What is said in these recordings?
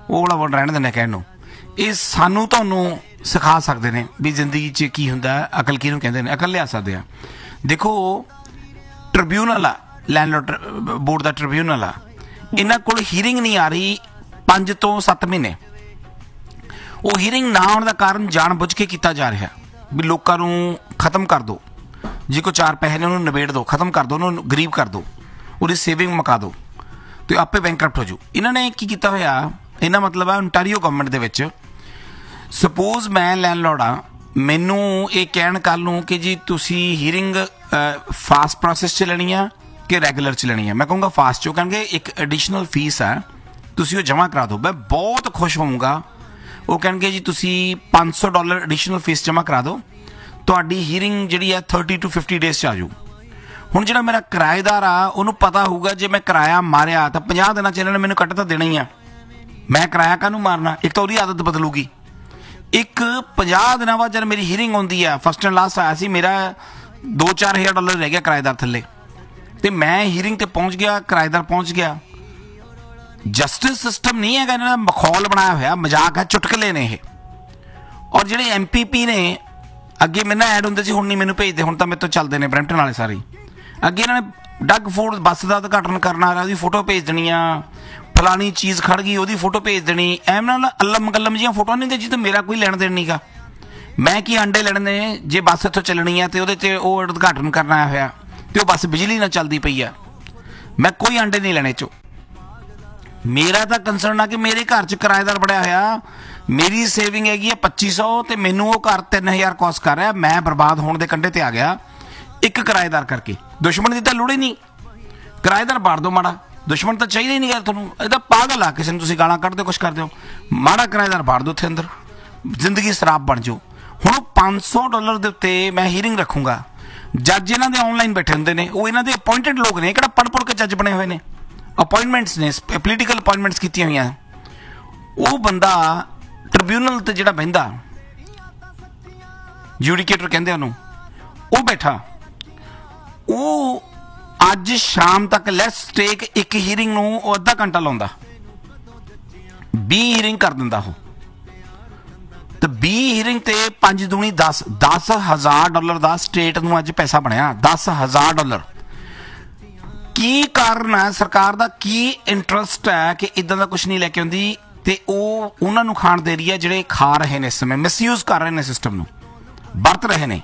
ਉਹ ਵਾਲਾ ਵਰਡ ਰਹਿਣ ਦਿੰਦੇ ਕਹਿਣ ਨੂੰ। ਇਹ ਸਾਨੂੰ ਤੁਹਾਨੂੰ ਸਿਖਾ ਸਕਦੇ ਨੇ ਵੀ ਜ਼ਿੰਦਗੀ 'ਚ ਕੀ ਹੁੰਦਾ, ਅਕਲ ਕਿਹਨੂੰ ਕਹਿੰਦੇ ਨੇ, ਅਕਲ ਲਿਆ ਸਕਦੇ ਆ। ਦੇਖੋ ਟ੍ਰਿਬਿਊਨਲ ਆ, ਲੈਂਡਲੋਰਡ ਬੋਰਡ ਦਾ ਟ੍ਰਿਬਿਊਨਲ ਆ, ਇਹਨਾਂ ਕੋਲ ਹੀਅਰਿੰਗ ਨਹੀਂ ਆ ਰਹੀ 5 ਤੋਂ 7 ਮਹੀਨੇ। ਉਹ ਹੀਅਰਿੰਗ ਨਾ ਆਉਣ ਦਾ ਕਾਰਨ ਜਾਣ ਬੁੱਝ ਕੇ ਕੀਤਾ ਜਾ ਰਿਹਾ ਵੀ ਲੋਕਾਂ ਨੂੰ ਖਤਮ ਕਰ ਦਿਓ, ਜੇ ਕੋਈ 4 ਪੈਸੇ ਨੇ ਉਹਨੂੰ ਨਿਬੇੜ ਦਿਓ, ਖਤਮ ਕਰ ਦਿਓ, ਉਹਨੂੰ ਗਰੀਬ ਕਰ ਦਿਓ, ਉਹਦੀ ਸੇਵਿੰਗ ਮੁਕਾ ਦਿਓ ਅਤੇ ਆਪੇ ਬੈਂਕਰਪਟ ਹੋ ਜਾਊ। ਇਹਨਾਂ ਨੇ ਕੀ ਕੀਤਾ ਹੋਇਆ, ਇਹਨਾਂ ਮਤਲਬ ਆ ontario ਗਵਰਨਮੈਂਟ ਦੇ ਵਿੱਚ ਸਪੋਜ਼ ਮੈਂ ਲੈਂਡਲੋਰਡ ਆ, ਮੈਨੂੰ ਇਹ ਕਹਿਣ ਕੱਲ੍ਹ ਨੂੰ ਕਿ ਜੀ ਤੁਸੀਂ ਹੀਅਰਿੰਗ ਫਾਸਟ ਪ੍ਰੋਸੈਸ 'ਚ ਲੈਣੀ ਆ ਕਿ ਰੈਗੂਲਰ 'ਚ ਲੈਣੀ ਆ। ਮੈਂ ਕਹੂੰਗਾ ਫਾਸਟ 'ਚ। ਉਹ ਕਹਿਣਗੇ ਇੱਕ ਐਡੀਸ਼ਨਲ ਫੀਸ ਹੈ, ਤੁਸੀਂ ਉਹ ਜਮ੍ਹਾਂ ਕਰਾ ਦਿਓ। ਮੈਂ ਬਹੁਤ ਖੁਸ਼ ਹੋਊਂਗਾ। ਉਹ ਕਹਿਣਗੇ ਜੀ ਤੁਸੀਂ $500 ਐਡੀਸ਼ਨਲ ਫੀਸ ਜਮ੍ਹਾਂ ਕਰਾ ਦਿਓ, ਤੁਹਾਡੀ ਹੀਅਰਿੰਗ ਜਿਹੜੀ ਹੈ 30 to 50 ਡੇਜ਼ 'ਚ ਆ ਜਾਊ। ਹੁਣ ਜਿਹੜਾ ਮੇਰਾ ਕਿਰਾਏਦਾਰ ਆ ਉਹਨੂੰ ਪਤਾ ਹੋਊਗਾ ਜੇ ਮੈਂ ਕਿਰਾਇਆ ਮਾਰਿਆ ਤਾਂ 50 ਦਿਨਾਂ 'ਚ ਇਹਨਾਂ ਨੇ ਮੈਨੂੰ ਕੱਟ ਤਾਂ ਦੇਣਾ ਹੀ ਆ। ਮੈਂ ਕਿਰਾਇਆ ਕਾਹਨੂੰ ਮਾਰਨਾ? ਇੱਕ ਤਾਂ ਉਹਦੀ ਆਦਤ ਬਦਲੂਗੀ। ਇੱਕ 50 ਦਿਨਾਂ ਬਾਅਦ ਜਦ ਮੇਰੀ ਹੀਅਰਿੰਗ ਆਉਂਦੀ ਆ, ਫਸਟ ਐਂਡ ਲਾਸਟ ਆਇਆ ਸੀ, ਮੇਰਾ $2-4 ਹਜ਼ਾਰ ਰਹਿ ਗਿਆ ਕਿਰਾਏਦਾਰ ਥੱਲੇ, ਅਤੇ ਮੈਂ ਹੀਅਰਿੰਗ 'ਤੇ ਪਹੁੰਚ ਗਿਆ, ਕਿਰਾਏਦਾਰ ਪਹੁੰਚ ਗਿਆ। ਜਸਟਿਸ ਸਿਸਟਮ ਨਹੀਂ ਹੈਗਾ, ਇਹਨਾਂ ਦਾ ਮਖੌਲ ਬਣਾਇਆ ਹੋਇਆ, ਮਜ਼ਾਕ ਹੈ, ਚੁਟਕਲੇ ਨੇ ਇਹ। ਔਰ ਜਿਹੜੇ MPP ਨੇ, ਅੱਗੇ ਮੈਨੂੰ ਐਡ ਹੁੰਦੇ ਸੀ, ਹੁਣ ਨਹੀਂ ਮੈਨੂੰ ਭੇਜਦੇ, ਹੁਣ ਤਾਂ ਮੇਰੇ ਤੋਂ ਚੱਲਦੇ ਨੇ ਬਰੈਂਪਟਨ ਵਾਲੇ ਸਾਰੇ। ਅੱਗੇ ਇਹਨਾਂ ਨੇ ਡੱਗ ਫੋਰਡ ਬੱਸ ਦਾ ਉਦਘਾਟਨ ਕਰਨਾ, ਉਹਦੀ ਫੋਟੋ ਭੇਜ ਦੇਣੀ ਆ, ਫਲਾਣੀ ਚੀਜ਼ ਖੜ ਗਈ ਉਹਦੀ ਫੋਟੋ ਭੇਜ ਦੇਣੀ। ਐਮ ਨਾਲ ਅੱਲਮ ਗੱਲਮ ਜਿਹੀਆਂ ਫੋਟੋਆਂ ਨਹੀਂ ਦੇ ਜੀ, ਤਾਂ ਮੇਰਾ ਕੋਈ ਲੈਣ ਦੇਣ ਨਹੀਂ ਗਾ। ਮੈਂ ਕੀ ਅੰਡੇ ਲੈਣੇ ਨੇ ਜੇ ਬੱਸ ਇੱਥੋਂ ਚੱਲਣੀ ਆ ਅਤੇ ਉਹਦੇ 'ਚ ਉਹ ਉਦਘਾਟਨ ਕਰਨਾ ਹੋਇਆ ਅਤੇ ਉਹ ਬੱਸ ਬਿਜਲੀ ਨਾਲ ਚੱਲਦੀ ਪਈ ਆ, ਮੈਂ ਕੋਈ ਅੰਡੇ ਨਹੀਂ ਲੈਣੇ 'ਚੋਂ। ਮੇਰਾ ਤਾਂ ਕੰਸਰਨ ਆ ਕਿ ਮੇਰੇ ਘਰ 'ਚ ਕਿਰਾਏਦਾਰ ਬੜਿਆ ਹੋਇਆ, ਮੇਰੀ ਸੇਵਿੰਗ ਹੈਗੀ ਆ 2500 ਅਤੇ ਮੈਨੂੰ ਉਹ ਘਰ 3000 ਕੋਸਟ ਕਰ ਰਿਹਾ। ਮੈਂ ਬਰਬਾਦ ਹੋਣ ਦੇ ਕੰਢੇ 'ਤੇ ਆ ਗਿਆ ਇੱਕ ਕਿਰਾਏਦਾਰ ਕਰਕੇ। ਦੁਸ਼ਮਣ ਦੀ ਤਾਂ ਲੋੜ ਹੀ ਨਹੀਂ, ਕਿਰਾਏਦਾਰ ਬਾੜ ਦਿਓ ਮਾੜਾ, ਦੁਸ਼ਮਣ ਤਾਂ ਚਾਹੀਦਾ ਹੀ ਨਹੀਂ ਯਾਰ ਤੁਹਾਨੂੰ। ਇਹਦਾ ਪਾਗਲ ਆ, ਕਿਸੇ ਨੂੰ ਤੁਸੀਂ ਗਾਲਾਂ ਕੱਢਦੇ ਕੁਛ ਕਰਦੇ ਹੋ, ਮਾੜਾ ਕਿਰਾਏਦਾਰ ਬਾੜ ਦਿਓ ਉੱਥੇ ਅੰਦਰ, ਜ਼ਿੰਦਗੀ ਸ਼ਰਾਬ ਬਣ ਜਾਓ। ਹੁਣ $500 ਦੇ ਉੱਤੇ ਮੈਂ ਹੀਅਰਿੰਗ ਰੱਖੂੰਗਾ। ਜੱਜ ਇਹਨਾਂ ਦੇ ਆਨਲਾਈਨ ਬੈਠੇ ਹੁੰਦੇ ਨੇ, ਉਹ ਇਹਨਾਂ ਦੇ ਅਪੁਆਇੰਟਡ ਲੋਕ ਨੇ, ਕਿਹੜਾ ਪੜ੍ਹ ਕੇ ਜੱਜ ਬਣੇ ਹੋਏ ਨੇ, ਅਪੁਆਇੰਟਮੈਂਟਸ ਨੇ, ਪੋਲੀਟੀਕਲ ਅਪੁਆਇੰਟਮੈਂਟਸ ਕੀਤੀਆਂ ਹੋਈਆਂ। ਉਹ ਬੰਦਾ ਟ੍ਰਿਬਿਊਨਲ 'ਤੇ ਜਿਹੜਾ ਬਹਿੰਦਾ, ਜੂਡੀਕੇਟਰ ਕਹਿੰਦੇ ਉਹਨੂੰ, ਉਹ ਬੈਠਾ, ਉਹ ਅੱਜ ਸ਼ਾਮ ਤੱਕ ਲੈਸ ਟੇਕ ਇੱਕ ਹੀਅਰਿੰਗ ਨੂੰ ਉਹ ਅੱਧਾ ਘੰਟਾ ਲਾਉਂਦਾ, 20 ਹੀਅਰਿੰਗ ਕਰ ਦਿੰਦਾ ਉਹ। ਤੇ 20 ਹੀਅਰਿੰਗ ਤੇ 5 ਦੂਣੀ 10 $10,000 ਦਾ ਸਟੇਟ ਨੂੰ ਅੱਜ ਪੈਸਾ ਬਣਿਆ। $10,000 ਕੀ ਕਾਰਨ ਹੈ? ਸਰਕਾਰ ਦਾ ਕੀ ਇੰਟਰਸਟ ਹੈ ਕਿ ਇਦਾਂ ਦਾ ਕੁਛ ਨਹੀਂ ਲੈ ਕੇ ਆਉਂਦੀ ਤੇ ਉਹ ਉਹਨਾਂ ਨੂੰ ਖਾਣ ਦੇ ਰਹੀ ਹੈ ਜਿਹੜੇ ਖਾ ਰਹੇ ਨੇ, ਇਸ ਸਮੇਂ ਮਿਸਯੂਜ਼ ਕਰ ਰਹੇ ਨੇ ਸਿਸਟਮ ਨੂੰ, ਵਰਤ ਰਹੇ ਨੇ,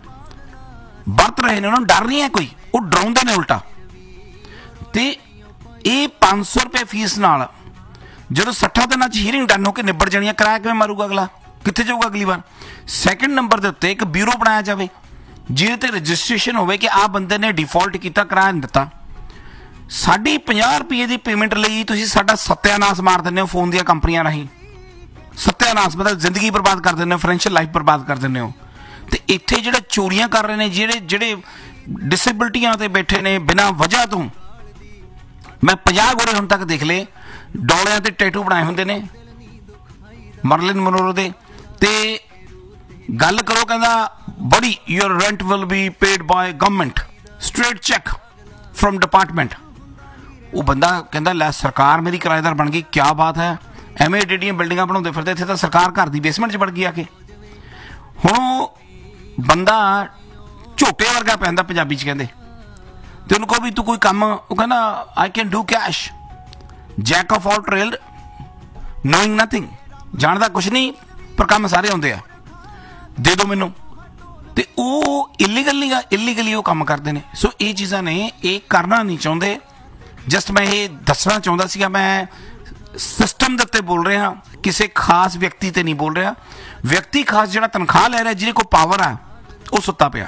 ਉਹਨਾਂ ਨੂੰ ਡਰ ਨਹੀਂ ਹੈ ਕੋਈ, ਉਹ ਡਰਾਉਂਦੇ ਨੇ ਉਲਟਾ। ਤੇ ਇਹ $500 ਫੀਸ ਨਾਲ ਜਦੋਂ 60 ਦਿਨਾਂ 'ਚ ਹੀਅਰਿੰਗ ਡਨ ਹੋ ਕੇ ਨਿਬੜ ਜਾਣੀ ਹੈ, ਕਿਰਾਇਆ ਕਿਵੇਂ ਮਾਰੂਗਾ ਅਗਲਾ? ਕਿੱਥੇ ਜਾਊਗਾ ਅਗਲੀ ਵਾਰ? ਸੈਕਿੰਡ ਨੰਬਰ ਦੇ ਉੱਤੇ ਇੱਕ ਬਿਊਰੋ ਬਣਾਇਆ ਜਾਵੇ ਜਿਹਦੇ 'ਤੇ ਰਜਿਸਟ੍ਰੇਸ਼ਨ ਹੋਵੇ ਕਿ ਆਹ ਬੰਦੇ ਨੇ ਡਿਫਾਲਟ ਕੀਤਾ, ਕਿਰਾਇਆ ਨਹੀਂ ਦਿੱਤਾ। ਸਾਡੀ $50 ਦੀ ਪੇਮੈਂਟ ਲਈ ਤੁਸੀਂ ਸਾਡਾ ਸੱਤਿਆਨਾਸ਼ ਮਾਰ ਦਿੰਦੇ ਹੋ ਫੋਨ ਦੀਆਂ ਕੰਪਨੀਆਂ ਰਾਹੀਂ। ਸੱਤਿਆਨਾਸ਼ ਮਤਲਬ ਜ਼ਿੰਦਗੀ ਬਰਬਾਦ ਕਰ ਦਿੰਦੇ ਹੋ, ਫਾਈਨੈਂਸ਼ੀਅਲ ਲਾਈਫ ਬਰਬਾਦ ਕਰ ਦਿੰਦੇ ਹੋ। ਤੇ ਇੱਥੇ ਜਿਹੜੇ ਚੋਰੀਆਂ ਕਰ ਰਹੇ ਨੇ, ਜਿਹੜੇ ਡਿਸੇਬਿਲਟੀਆਂ 'ਤੇ ਬੈਠੇ ਨੇ ਬਿਨਾਂ ਵਜ੍ਹਾ ਤੋਂ, ਮੈਂ 50 ਗੋਰੇ ਹੁਣ ਤੱਕ ਦੇਖ ਲਏ, ਡੋਲਿਆਂ 'ਤੇ ਟੈਟੂ ਬਣਾਏ ਹੁੰਦੇ ਨੇ ਮਰਲਿਨ ਮਨਰੋ ਦੇ, ਤੇ ਗੱਲ ਕਰੋ ਕਹਿੰਦਾ ਬੜੀ your rent will be paid bye government, straight check from department. ਉਹ ਬੰਦਾ ਕਹਿੰਦਾ ਲੈ ਸਰਕਾਰ ਮੇਰੀ ਕਿਰਾਏਦਾਰ ਬਣ ਗਈ, ਕਿਆ ਬਾਤ ਹੈ, ਐਵੇਂ ਏਡੀਆਂ ਬਿਲਡਿੰਗਾਂ ਬਣਾਉਂਦੇ ਫਿਰਦੇ, ਇੱਥੇ ਤਾਂ ਸਰਕਾਰ ਘਰ ਦੀ ਬੇਸਮੈਂਟ 'ਚ ਵੜ ਗਈ ਆ ਕੇ। ਹੁਣ ਉਹ ਬੰਦਾ ਝੋਟੇ ਵਰਗਾ ਪੈਂਦਾ ਪੰਜਾਬੀ 'ਚ ਕਹਿੰਦੇ, ਤੇ ਉਹਨੂੰ ਕਹੋ ਵੀ ਤੂੰ ਕੋਈ ਕੰਮ, ਉਹ ਕਹਿੰਦਾ I can do cash, Jack of all trade, knowing nothing, ਜਾਣਦਾ ਕੁਛ ਨਹੀਂ ਪਰ ਕੰਮ ਸਾਰੇ ਆਉਂਦੇ ਆ, ਦੇ ਦਿਓ ਮੈਨੂੰ। ਤੇ ਉਹ ਇਲੀਗਲੀ ਉਹ ਕੰਮ ਕਰਦੇ ਨੇ। ਸੋ ਇਹ ਚੀਜ਼ਾਂ ਨੇ, ਇਹ ਕਰਨਾ ਨਹੀਂ ਚਾਹੁੰਦੇ। ਜਸਟ ਮੈਂ ਇਹ ਦੱਸਣਾ ਚਾਹੁੰਦਾ ਸੀਗਾ, ਮੈਂ ਸਿਸਟਮ ਦੇ ਉੱਤੇ ਬੋਲ ਰਿਹਾ, ਕਿਸੇ ਖਾਸ ਵਿਅਕਤੀ ਤੇ ਨਹੀਂ ਬੋਲ ਰਿਹਾ। ਵਿਅਕਤੀ ਖਾਸ ਜਿਹੜਾ ਤਨਖਾਹ ਲੈ ਰਿਹਾ, ਜਿਹਦੇ ਕੋਲ ਪਾਵਰ ਆ, ਉਹ ਸੁੱਤਾ ਪਿਆ।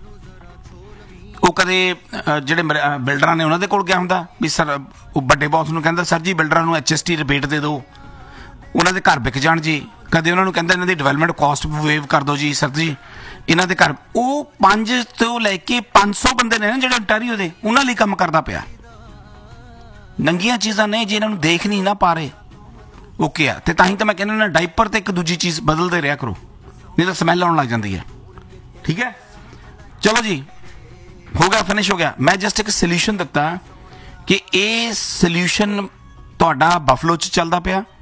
ਉਹ ਕਦੇ ਜਿਹੜੇ ਬਿਲਡਰਾਂ ਨੇ ਉਹਨਾਂ ਦੇ ਕੋਲ ਗਿਆ ਹੁੰਦਾ ਵੀ ਸਰ, ਉਹ ਵੱਡੇ ਬੌਸ ਨੂੰ ਕਹਿੰਦਾ ਸਰ ਜੀ ਬਿਲਡਰਾਂ ਨੂੰ HST ਰਿਬੇਟ ਦੇ ਦਿਓ, ਉਹਨਾਂ ਦੇ ਘਰ ਵਿਕ ਜਾਣ ਜੀ। ਕਦੇ ਉਹਨਾਂ ਨੂੰ ਕਹਿੰਦਾ ਇਹਨਾਂ ਦੀ ਡਿਵੈਲਪਮੈਂਟ ਕਾਸਟ ਵੇਵ ਕਰ ਦਿਓ ਜੀ ਸਰ ਜੀ, ਇਹਨਾਂ ਦੇ ਘਰ। ਉਹ 5 ਤੋਂ ਲੈ ਕੇ 500 ਬੰਦੇ ਨੇ ਨਾ ਜਿਹੜੇ ontario ਦੇ, ਉਹਨਾਂ ਲਈ ਕੰਮ ਕਰਦਾ ਪਿਆ। ਨੰਗੀਆਂ ਚੀਜ਼ਾਂ ਨੇ, ਜੇ ਇਹਨਾਂ ਨੂੰ ਦੇਖ ਨਹੀਂ ਨਾ ਪਾ ਰਹੇ, ਓਕੇ ਆ। ਤੇ ਤਾਂ ਹੀ ਤਾਂ ਮੈਂ ਕਹਿੰਦਾ ਡਾਈਪਰ ਤੇ ਇੱਕ ਦੂਜੀ ਚੀਜ਼ ਬਦਲਦੇ ਰਿਹਾ ਕਰੋ, ਨਹੀਂ ਤਾਂ ਸਮੈਲ ਆਉਣ ਲੱਗ ਜਾਂਦੀ ਹੈ। ਠੀਕ ਹੈ, ਚਲੋ ਜੀ, ਹੋ ਗਿਆ, ਫਿਨਿਸ਼ ਹੋ ਗਿਆ। ਮੈਂ ਜਸਟ ਇੱਕ ਸੋਲਿਊਸ਼ਨ ਦਿੱਤਾ ਕਿ ਇਹ ਸੋਲਿਊਸ਼ਨ ਤੁਹਾਡਾ ਬਫਲੋ 'ਚ ਚੱਲਦਾ ਪਿਆ,